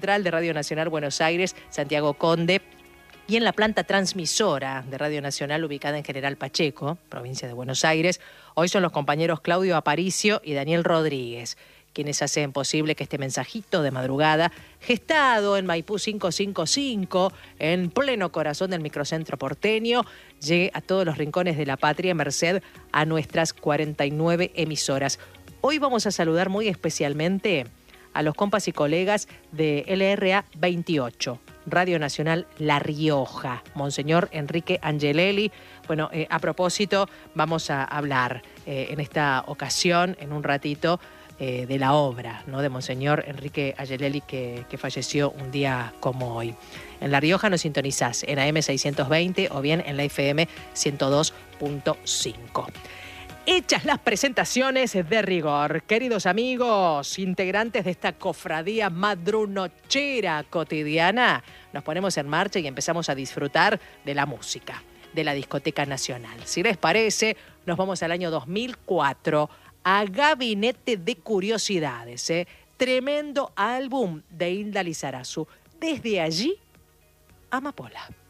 central de Radio Nacional Buenos Aires, Santiago Conde, y en la planta transmisora de Radio Nacional ubicada en General Pacheco, provincia de Buenos Aires, hoy son los compañeros Claudio Aparicio y Daniel Rodríguez, quienes hacen posible que este mensajito de madrugada, gestado en Maipú 555, en pleno corazón del microcentro porteño, llegue a todos los rincones de la patria, merced a nuestras 49 emisoras. Hoy vamos a saludar muy especialmente a los compas y colegas de LRA 28, Radio Nacional La Rioja, Monseñor Enrique Angelelli. Bueno, a propósito, vamos a hablar en esta ocasión, en un ratito, de la obra, ¿no?, de Monseñor Enrique Angelelli, que falleció un día como hoy. En La Rioja nos sintonizás en AM 620 o bien en la FM 102.5. Hechas las presentaciones de rigor, queridos amigos, integrantes de esta cofradía madrunochera cotidiana, nos ponemos en marcha y empezamos a disfrutar de la música, de la discoteca nacional. Si les parece, nos vamos al año 2004, a Gabinete de Curiosidades, tremendo álbum de Hilda Lizarazu. Desde allí, Amapola.